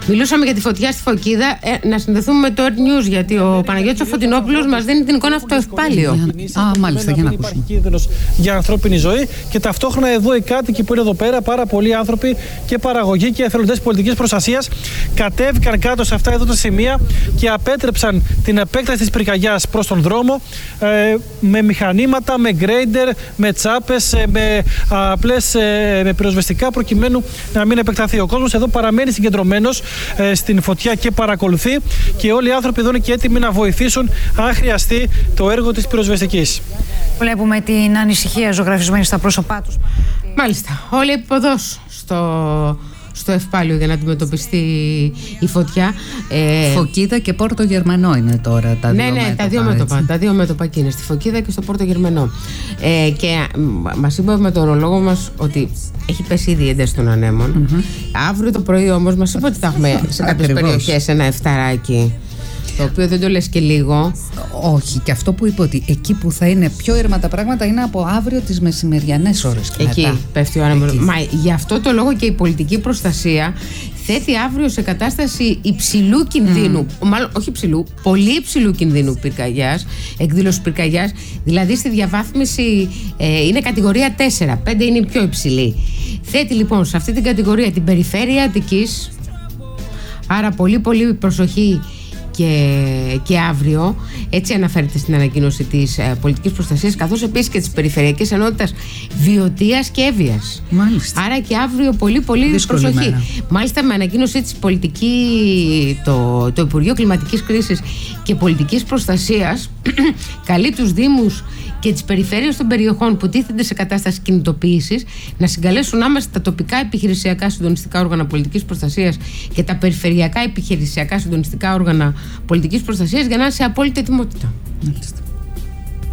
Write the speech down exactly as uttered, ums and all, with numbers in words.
Μιλούσαμε για τη φωτιά στη Φωκίδα. Ε, να συνδεθούμε με το Earth News, γιατί ο Παναγιώτης ο Φωτεινόπουλος μας δίνει την εικόνα από το Ευπάλιο. Α, μάλιστα, για να ακούσουμε. Υπάρχει κίνδυνος για ανθρώπινη ζωή και ταυτόχρονα εδώ οι κάτοικοι που είναι εδώ πέρα, πάρα πολλοί άνθρωποι και παραγωγοί και εθελοντές πολιτικής προστασίας, κατέβηκαν κάτω σε αυτά εδώ τα σημεία και απέτρεψαν την επέκταση της πυρκαγιάς προς τον δρόμο ε, με μηχανήματα, με γκρέιντερ, με τσάπες, με απλές με πυροσβεστικά, προκειμένου να μην επεκταθεί. Ο κόσμος εδώ παραμένει συγκεντρωμένος ε, στην φωτιά και παρακολουθεί, και όλοι οι άνθρωποι εδώ είναι και έτοιμοι να βοηθήσουν αν χρειαστεί το έργο της πυροσβεστικής. Βλέπουμε την ανησυχία ζωγραφισμένη στα πρόσωπά τους. Μάλιστα. Όλοι εποδός στο, στο Ευπάλιο για να αντιμετωπιστεί η φωτιά. Ε... Φωκίδα και Πόρτο Γερμανό είναι τώρα τα ναι, δύο ναι, μέτωπα. Τα δύο μέτωπα, τα δύο μέτωπα εκεί είναι, στη Φωκίδα και στο Πόρτο Γερμανό. Ε, και μας είπε ο μετεωρολόγος μας ότι έχει πέσει ήδη η ένταση των ανέμων. Mm-hmm. Αύριο το πρωί όμως μας είπε ότι θα έχουμε σε κάποιες περιοχές ένα εφταράκι. Το οποίο δεν το λες και λίγο. Όχι, και αυτό που είπε ότι εκεί που θα είναι πιο ήρεμα τα πράγματα είναι από αύριο τις μεσημεριανές ώρες. Εκεί μετά πέφτει ο άνεμος. Μα γι' αυτό το λόγο και η πολιτική προστασία θέτει αύριο σε κατάσταση υψηλού κινδύνου, mm. μάλλον όχι υψηλού, πολύ υψηλού κινδύνου πυρκαγιάς, εκδήλωση πυρκαγιάς. Δηλαδή στη διαβάθμιση ε, είναι κατηγορία τέσσερα, πέντε είναι η πιο υψηλή. Θέτει λοιπόν σε αυτή την κατηγορία την περιφέρεια Αττικής. Άρα πολύ πολύ προσοχή. Και, και αύριο, έτσι αναφέρεται στην ανακοίνωση της ε, πολιτικής προστασίας, καθώς επίσης και της περιφερειακής ενότητας Βιωτίας και Εύβοιας. Μάλιστα. Άρα και αύριο πολύ πολύ δύσκολη προσοχή. μέρα. Μάλιστα με ανακοίνωση της πολιτική, το, το Υπουργείο Κλιματικής Κρίσης και Πολιτικής Προστασίας καλεί τους Δήμους και τις περιφέρειες των περιοχών που τίθενται σε κατάσταση κινητοποίησης να συγκαλέσουν άμεσα τα τοπικά επιχειρησιακά συντονιστικά όργανα πολιτικής προστασίας και τα περιφερειακά επιχειρησιακά συντονιστικά όργανα πολιτικής προστασίας για να είναι σε απόλυτη ετοιμότητα.